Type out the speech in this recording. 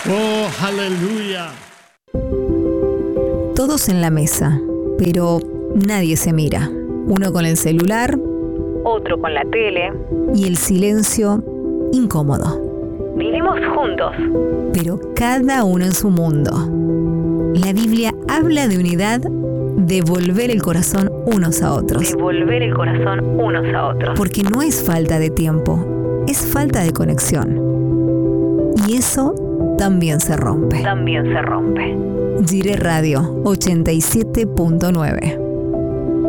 Oh, aleluya. Todos en la mesa, pero nadie se mira. Uno con el celular, otro con la tele, y el silencio incómodo. Vivimos juntos, pero cada uno en su mundo. La Biblia habla de unidad, de volver el corazón unos a otros. De volver el corazón unos a otros. Porque no es falta de tiempo, es falta de conexión. Y eso también se rompe. También se rompe. Gire Radio 87.9.